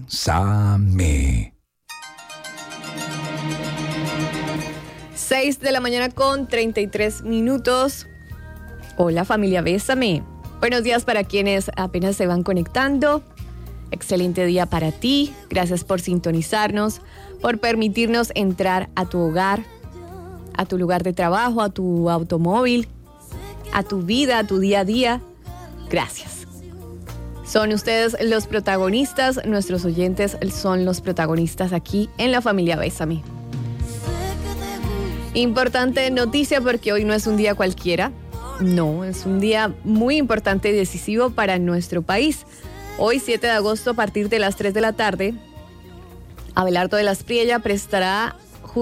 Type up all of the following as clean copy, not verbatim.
Bésame. 6 de la mañana con 33 minutos. Hola familia, Bésame. Buenos días para quienes apenas se van conectando. Excelente día para ti. Gracias por sintonizarnos, por permitirnos entrar a tu hogar, a tu lugar de trabajo, a tu automóvil, a tu vida, a tu día a día. Gracias. Son ustedes los protagonistas, nuestros oyentes son los protagonistas aquí en la familia Bésame. Importante noticia porque hoy no es un día cualquiera. No, es un día muy importante y decisivo para nuestro país. Hoy, 7 de agosto, a partir de las 3 de la tarde, Abelardo de la Espriella presentará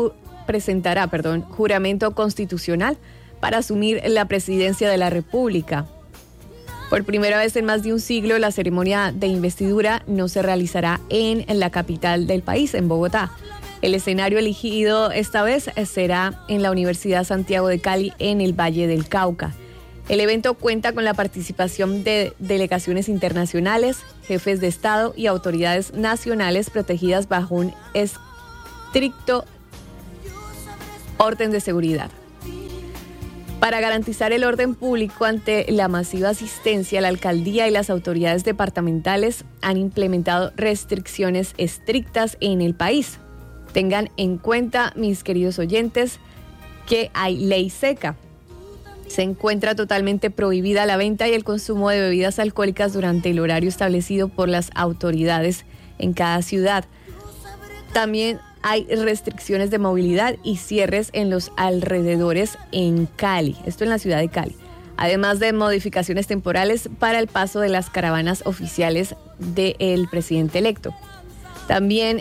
juramento constitucional para asumir la presidencia de la República. Por primera vez en más de un siglo, la ceremonia de investidura no se realizará en la capital del país, en Bogotá. El escenario elegido esta vez será en la Universidad Santiago de Cali, en el Valle del Cauca. El evento cuenta con la participación de delegaciones internacionales, jefes de Estado y autoridades nacionales protegidas bajo un estricto orden de seguridad. Para garantizar el orden público ante la masiva asistencia, la alcaldía y las autoridades departamentales han implementado restricciones estrictas en el país. Tengan en cuenta, mis queridos oyentes, que hay ley seca. Se encuentra totalmente prohibida la venta y el consumo de bebidas alcohólicas durante el horario establecido por las autoridades en cada ciudad. También hay restricciones de movilidad y cierres en los alrededores en Cali, esto en la ciudad de Cali, además de modificaciones temporales para el paso de las caravanas oficiales del presidente electo. También